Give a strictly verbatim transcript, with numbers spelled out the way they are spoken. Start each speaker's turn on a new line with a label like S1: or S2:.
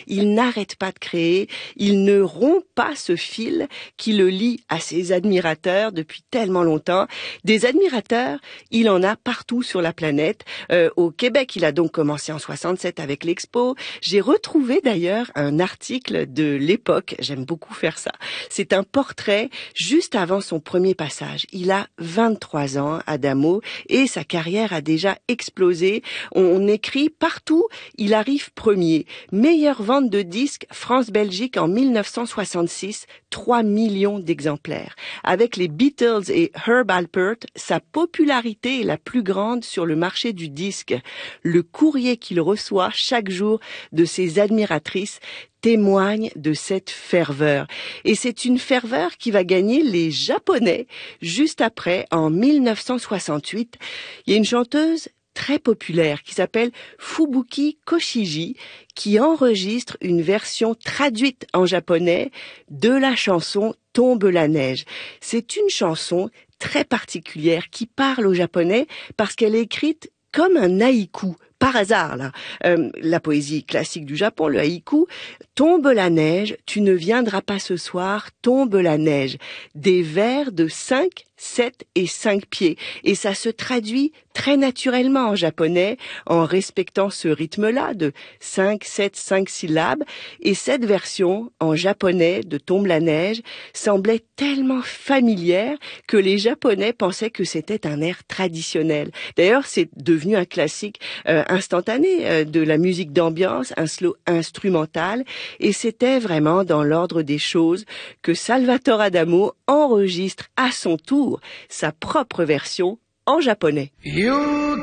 S1: il n'arrête pas de créer, il ne rompt pas ce fil qui le lie à ses admirateurs depuis tellement longtemps. Des admirateurs, il en a partout sur la planète. Euh, au Québec, il a donc commencé en soixante-sept avec l'Expo. J'ai retrouvé d'ailleurs un article de l'époque, j'aime beaucoup faire ça. C'est un portrait juste avant son premier passage. Il a vingt-trois ans, Adamo, et sa carrière a déjà explosé. On écrit partout, il arrive premier. Meilleure vente de disques, France-Belgique en mille neuf cent soixante-six, trois millions d'exemplaires. Avec les Beatles et Herb Alpert, sa popularité est la plus grande sur le marché du disque. Le courrier qu'il reçoit chaque jour de ses admiratrices témoigne de cette ferveur. Et c'est une ferveur qui va gagner les Japonais juste après, en mille neuf cent soixante-huit. Il y a une chanteuse très populaire qui s'appelle Fubuki Koshiji qui enregistre une version traduite en japonais de la chanson Tombe la neige. C'est une chanson très particulière qui parle aux Japonais parce qu'elle est écrite comme un haïku. Par hasard, là, euh, la poésie classique du Japon, le haïku, tombe la neige, tu ne viendras pas ce soir, tombe la neige. Des vers de cinq, sept et cinq pieds. Et ça se traduit très naturellement en japonais, en respectant ce rythme-là de cinq, sept, cinq syllabes. Et cette version, en japonais, de Tombe la neige, semblait tellement familière que les Japonais pensaient que c'était un air traditionnel. D'ailleurs, c'est devenu un classique euh, instantané euh, de la musique d'ambiance, un slow instrumental. Et c'était vraiment dans l'ordre des choses que Salvatore Adamo enregistre à son tour sa propre version en japonais. You